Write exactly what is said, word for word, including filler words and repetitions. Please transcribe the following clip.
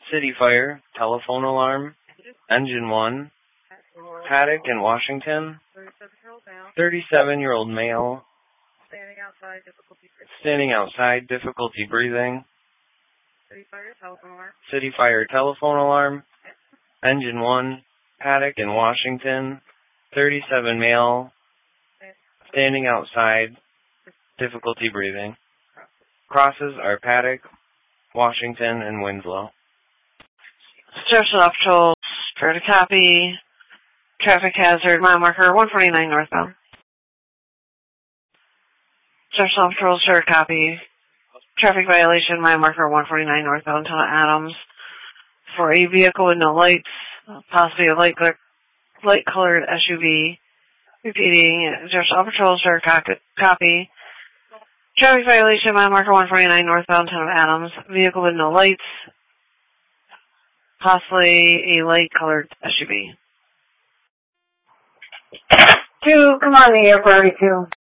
City Fire, telephone alarm, engine one, Paddock in Washington, thirty-seven-year-old male, Standing outside, difficulty breathing. standing outside, difficulty breathing, City Fire, telephone alarm. City Fire, telephone alarm, engine one, Paddock in Washington, thirty-seven male, standing outside, difficulty breathing. Crosses are Paddock, Washington, and Winslow. Social Off Patrol, for to copy. Traffic hazard, mile marker one forty-nine northbound. Social Off Patrol, sure copy. Traffic violation, mile marker one forty-nine northbound to Adams. For a vehicle with no lights, possibly a light, light colored S U V. Repeating, Social Off Patrol, sure copy. Traffic violation, mile marker one forty-nine northbound to Adams. Vehicle with no lights, possibly a light colored S U V. Two, come on, the air forty-two.